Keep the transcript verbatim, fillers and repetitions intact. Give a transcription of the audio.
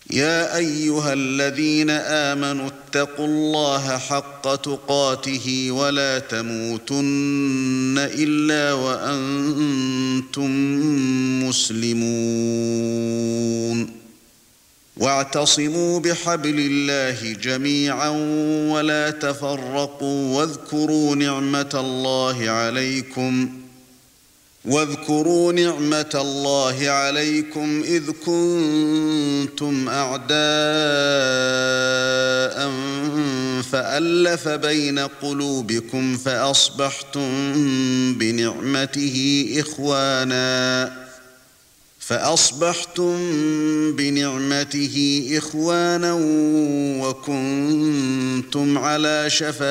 يا أيها الذين آمنوا اتقوا الله حق تقاته ولا تموتن إلا وأنتم مسلمون واعتصموا بحبل الله جميعا ولا تفرقوا واذكروا نعمة الله عليكم واذكروا نعمة الله عليكم إذ كنتم أعداء فألف بين قلوبكم فأصبحتم بنعمته إخوانا فأصبحتم بنعمته إخوانا وكنتم على شفا